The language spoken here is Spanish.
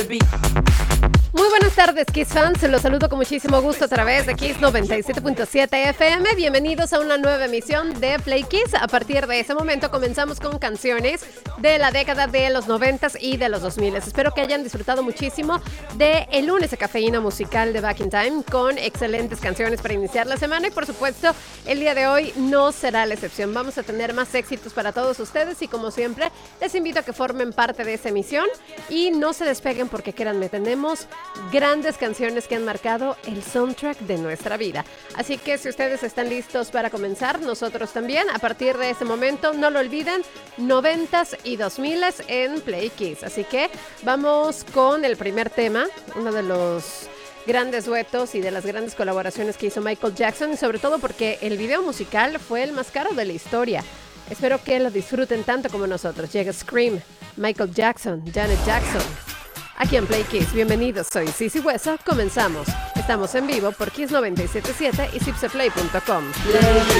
Muy buenas tardes, Kiss fans. Los saludo con muchísimo gusto a través de Kiss 97.7 FM. Bienvenidos a una nueva emisión de Play Kiss. A partir de ese momento comenzamos con canciones de la década de los 90s y de los 2000s. Espero que hayan disfrutado muchísimo de el lunes de cafeína musical de Back in Time con excelentes canciones para iniciar la semana y por supuesto el día de hoy no será la excepción. Vamos a tener más éxitos para todos ustedes y como siempre les invito a que formen parte de esta emisión y no se despeguen porque créanme, tenemos grandes canciones que han marcado el soundtrack de nuestra vida. Así que si ustedes están listos para comenzar, nosotros también. A partir de este momento, no lo olviden, 90s y 2000s en Play Kiss. Así que vamos con el primer tema, uno de los grandes duetos y de las grandes colaboraciones que hizo Michael Jackson, y sobre todo porque el video musical fue el más caro de la historia. Espero que lo disfruten tanto como nosotros. Llega Scream, Michael Jackson, Janet Jackson. Aquí en Play Kiss, bienvenidos, soy Sisi Hueso, comenzamos. Estamos en vivo por Kiss 97.7 y zipseplay.com. Play